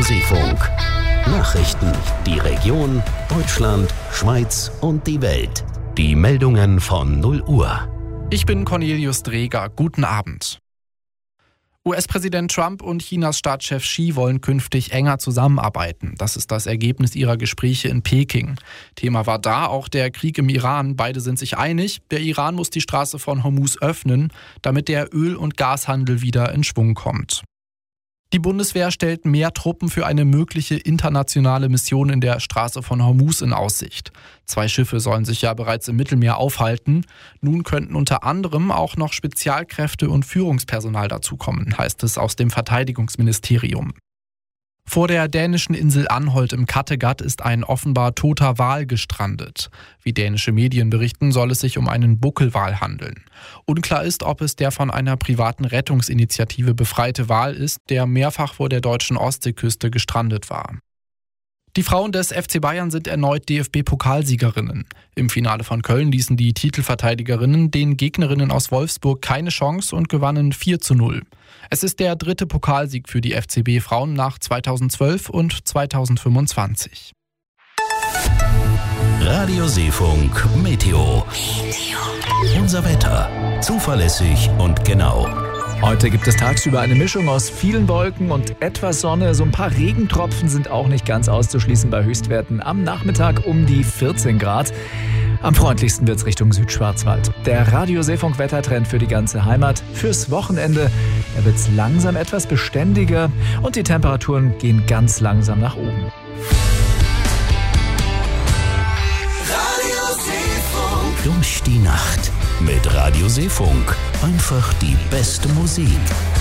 Seefunk. Nachrichten, die Region, Deutschland, Schweiz und die Welt. Die Meldungen von 0 Uhr. Ich bin Cornelius Dreger. Guten Abend. US-Präsident Trump und Chinas Staatschef Xi wollen künftig enger zusammenarbeiten. Das ist das Ergebnis ihrer Gespräche in Peking. Thema war da auch der Krieg im Iran. Beide sind sich einig, der Iran muss die Straße von Hormuz öffnen, damit der Öl- und Gashandel wieder in Schwung kommt. Die Bundeswehr stellt mehr Truppen für eine mögliche internationale Mission in der Straße von Hormuz in Aussicht. 2 Schiffe sollen sich ja bereits im Mittelmeer aufhalten. Nun könnten unter anderem auch noch Spezialkräfte und Führungspersonal dazukommen, heißt es aus dem Verteidigungsministerium. Vor der dänischen Insel Anholt im Kattegat ist ein offenbar toter Wal gestrandet. Wie dänische Medien berichten, soll es sich um einen Buckelwal handeln. Unklar ist, ob es der von einer privaten Rettungsinitiative befreite Wal ist, der mehrfach vor der deutschen Ostseeküste gestrandet war. Die Frauen des FC Bayern sind erneut DFB-Pokalsiegerinnen. Im Finale von Köln ließen die Titelverteidigerinnen den Gegnerinnen aus Wolfsburg keine Chance und gewannen 4:0. Es ist der 3. Pokalsieg für die FCB-Frauen nach 2012 und 2025. Radio Seefunk Meteo. Unser Wetter. Zuverlässig und genau. Heute gibt es tagsüber eine Mischung aus vielen Wolken und etwas Sonne. So ein paar Regentropfen sind auch nicht ganz auszuschließen bei Höchstwerten. Am Nachmittag um die 14 Grad. Am freundlichsten wird es Richtung Südschwarzwald. Der Radio Seefunk Wettertrend für die ganze Heimat. Fürs Wochenende, da wird es langsam etwas beständiger und die Temperaturen gehen ganz langsam nach oben. Radio Seefunk. Durch die Nacht mit Radio Seefunk. Einfach die beste Musik.